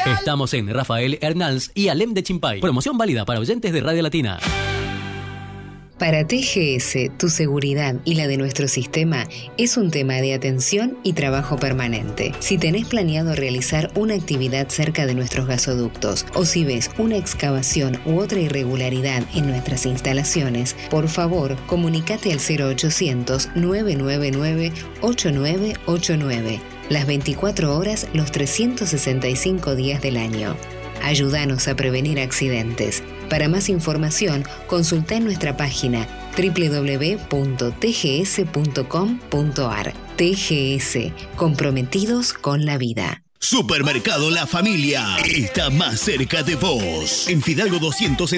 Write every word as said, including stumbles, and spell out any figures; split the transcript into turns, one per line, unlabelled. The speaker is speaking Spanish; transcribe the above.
Estamos en Rafael Hernals y Alem de Chimpay. Promoción válida para oyentes de Radio Latina.
Para T G S, tu seguridad y la de nuestro sistema es un tema de atención y trabajo permanente. Si tenés planeado realizar una actividad cerca de nuestros gasoductos o si ves una excavación u otra irregularidad en nuestras instalaciones, por favor, comunícate al cero ochocientos, nueve nueve nueve, ocho nueve ocho nueve. Las veinticuatro horas, los trescientos sesenta y cinco días del año. Ayúdanos a prevenir accidentes. Para más información, consulta en nuestra página doble u doble u doble u punto t g s punto com punto a r. T G S, comprometidos con la vida.
Supermercado La Familia está más cerca de vos. En Fidalgo doscientos